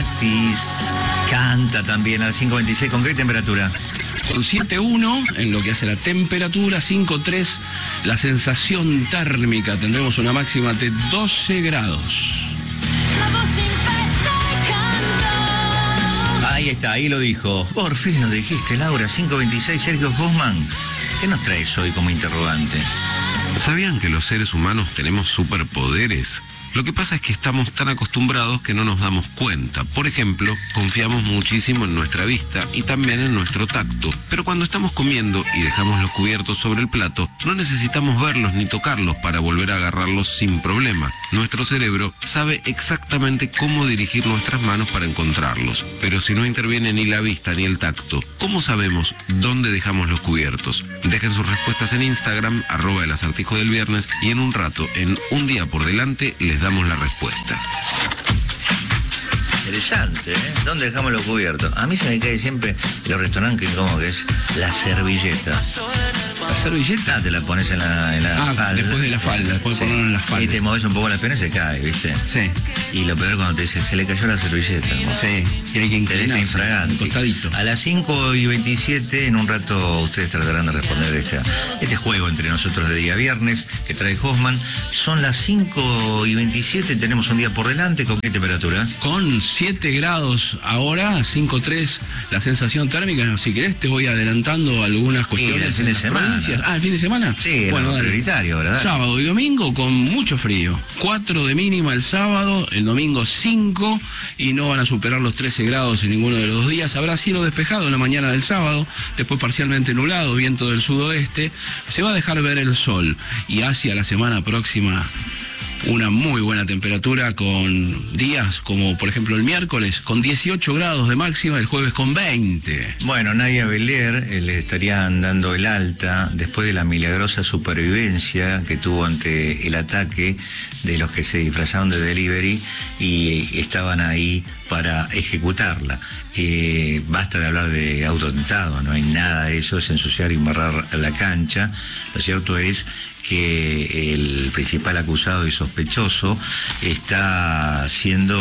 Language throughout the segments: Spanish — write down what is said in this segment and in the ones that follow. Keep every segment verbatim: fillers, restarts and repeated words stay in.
Gratis. Canta también a las cinco veintiséis. ¿Con qué temperatura? Con siete uno en lo que hace la temperatura, cinco tres la sensación térmica. Tendremos una máxima de doce grados. Ahí está, ahí lo dijo. Por fin lo dijiste, Laura. cinco veintiséis, Sergio Hoffman. ¿Qué nos traes hoy como interrogante? ¿Sabían que los seres humanos tenemos superpoderes? Lo que pasa es que estamos tan acostumbrados que no nos damos cuenta. Por ejemplo, confiamos muchísimo en nuestra vista y también en nuestro tacto. Pero cuando estamos comiendo y dejamos los cubiertos sobre el plato, no necesitamos verlos ni tocarlos para volver a agarrarlos sin problema. Nuestro cerebro sabe exactamente cómo dirigir nuestras manos para encontrarlos. Pero si no interviene ni la vista ni el tacto, ¿cómo sabemos dónde dejamos los cubiertos? Dejen sus respuestas en Instagram, arroba el acertijo del viernes, y en un rato, en Un Día por Delante, les damos la respuesta. Interesante, ¿eh? ¿Dónde dejamos los cubiertos? A mí se me cae siempre en los restaurantes como que es la servilleta. ¿La servilleta? Ah, te la pones en la, en la ah, falda. después de la falda, después Sí. de ponerlo en la falda. Y te moves un poco la pena y se cae, ¿viste? Sí. Y lo peor es cuando te dicen, se le cayó la servilleta, ¿no? Sí, y hay que Te deja inclinarse, infragante. un costadito. A las cinco y veintisiete, en un rato ustedes tratarán de responder esta, este juego entre nosotros de día viernes que trae Hoffman. Son las cinco y veintisiete, tenemos un día por delante. ¿Con qué temperatura? Con siete grados ahora, cinco tres la sensación térmica. Si querés te voy adelantando algunas cuestiones. del fin en de las semana. provincias. Ah, el fin de semana. Sí, bueno, dale. prioritario, ¿verdad? Sábado y domingo con mucho frío. cuatro de mínima el sábado, el domingo cinco, y no van a superar los trece grados en ninguno de los dos días. Habrá cielo despejado en la mañana del sábado, después parcialmente nublado, viento del sudoeste. Se va a dejar ver el sol, y hacia la semana próxima una muy buena temperatura, con días como por ejemplo el miércoles con dieciocho grados de máxima, el jueves con veinte. Bueno, Nadia Belier eh, le estarían dando el alta después de la milagrosa supervivencia que tuvo ante el ataque de los que se disfrazaron de delivery y estaban ahí para ejecutarla. Eh, basta de hablar de autoatentado, no hay nada de eso, es ensuciar y embarrar la cancha. Lo cierto es que el principal acusado y sospechoso está siendo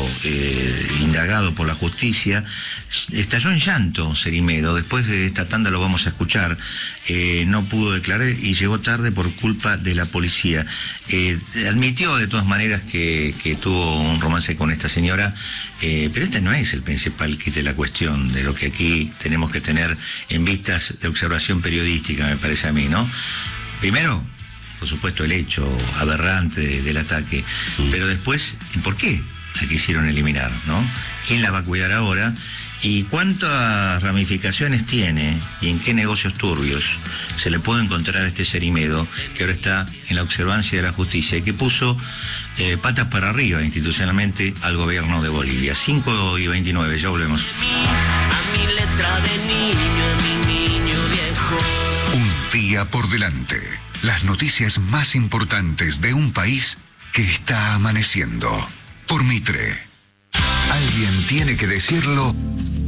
eh, indagado por la justicia. Estalló en llanto Cerimedo, después de esta tanda lo vamos a escuchar. Eh, no pudo declarar y llegó tarde por culpa de la policía. Eh, admitió de todas maneras que, que tuvo un romance con esta señora, eh, pero este no es el principal kit de la cuestión, de lo que aquí tenemos que tener en vistas de observación periodística, me parece a mí, ¿no? Primero, por supuesto, el hecho aberrante de, del ataque, mm. pero después, ¿por qué la quisieron eliminar, no? ¿Quién la va a cuidar ahora? ¿Y cuántas ramificaciones tiene y en qué negocios turbios se le puede encontrar a este Cerimedo que ahora está en la observancia de la justicia y que puso eh, patas para arriba institucionalmente al gobierno de Bolivia? cinco y veintinueve, ya volvemos. A mi letra de niño, a mi niño viejo. Un día por delante. Las noticias más importantes de un país que está amaneciendo. Por Mitre. Alguien tiene que decirlo